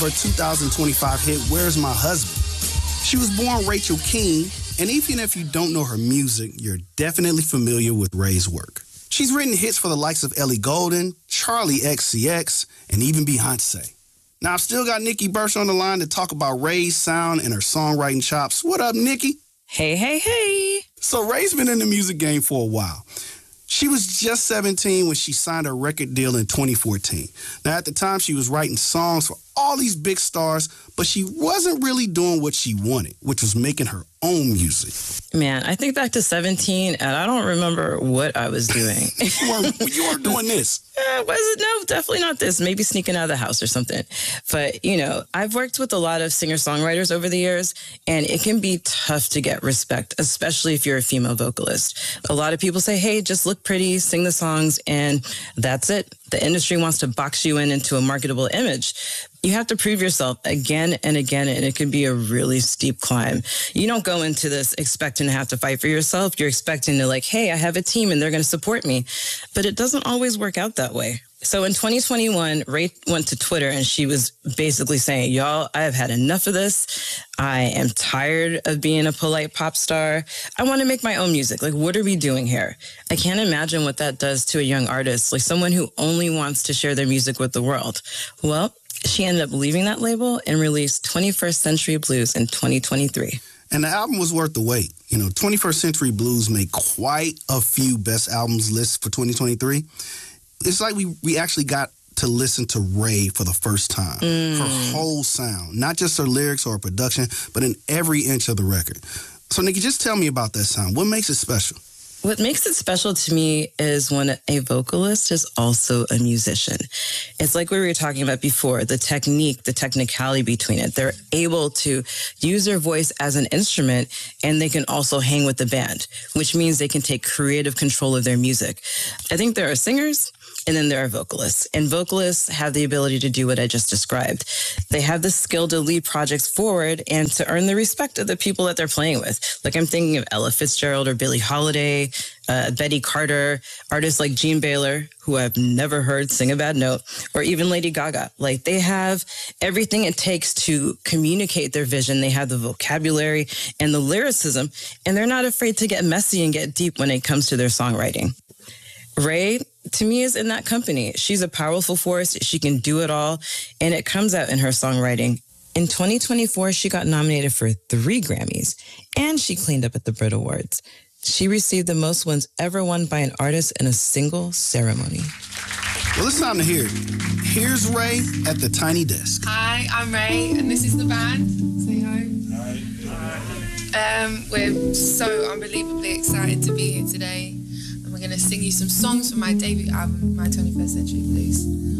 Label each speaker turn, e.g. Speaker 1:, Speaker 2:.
Speaker 1: her 2025 hit, Where's My Husband? She was born Rachel King, and even if you don't know her music, you're definitely familiar with Ray's work. She's written hits for the likes of Ellie Goulding, Charlie XCX, and even Beyonce. Now, I've still got Nikki Burch on the line to talk about Ray's sound and her songwriting chops. What up, Nikki?
Speaker 2: Hey, hey, hey.
Speaker 1: So Ray's been in the music game for a while. She was just 17 when she signed a record deal in 2014. Now, at the time, she was writing songs for all these big stars, but she wasn't really doing what she wanted, which was making her own music.
Speaker 2: Man, I think back to 17, and I don't remember what I was doing.
Speaker 1: You weren't doing this.
Speaker 2: Was it? No, definitely not this. Maybe sneaking out of the house or something. But, you know, I've worked with a lot of singer-songwriters over the years, and it can be tough to get respect, especially if you're a female vocalist. A lot of people say, hey, just look pretty, sing the songs, and that's it. The industry wants to box you into a marketable image. You have to prove yourself again and again, and it can be a really steep climb. You don't go into this expecting to have to fight for yourself. You're expecting to like, hey, I have a team and they're going to support me. But it doesn't always work out that way. So in 2021, Ray went to Twitter and she was basically saying, y'all, I have had enough of this. I am tired of being a polite pop star. I want to make my own music. Like, what are we doing here? I can't imagine what that does to a young artist, like someone who only wants to share their music with the world. Well, she ended up leaving that label and released 21st Century Blues in 2023.
Speaker 1: And the album was worth the wait. You know, 21st Century Blues made quite a few best albums lists for 2023. It's like we actually got to listen to Ray for the first time. Her whole sound, not just her lyrics or her production, but in every inch of the record. So, Nikki, just tell me about that sound. What makes it special?
Speaker 2: What makes it special to me is when a vocalist is also a musician. It's like we were talking about before, the technique, the technicality between it. They're able to use their voice as an instrument, and they can also hang with the band, which means they can take creative control of their music. I think there are singers, and then there are vocalists. And vocalists have the ability to do what I just described. They have the skill to lead projects forward and to earn the respect of the people that they're playing with. Like I'm thinking of Ella Fitzgerald or Billie Holiday, Betty Carter, artists like Gene Baylor, who I've never heard sing a bad note, or even Lady Gaga. Like they have everything it takes to communicate their vision. They have the vocabulary and the lyricism, and they're not afraid to get messy and get deep when it comes to their songwriting. Ray, to me, is in that company. She's a powerful force. She can do it all, and it comes out in her songwriting. In 2024, she got nominated for 3 Grammys, and she cleaned up at the Brit Awards. She received the most wins ever won by an artist in a single ceremony.
Speaker 1: Well, it's time to hear it. Here's Ray at the Tiny Desk.
Speaker 3: Hi, I'm Ray, and this is the band. Say hi. Hi. We're so unbelievably excited to be here today. And we're going to sing you some songs from my debut album, My 21st Century Blues.